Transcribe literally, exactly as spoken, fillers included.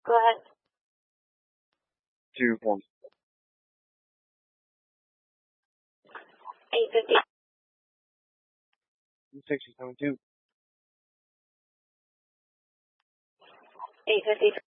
Go ahead. Two one. eight fifty. Sixty seven two. eight fifty.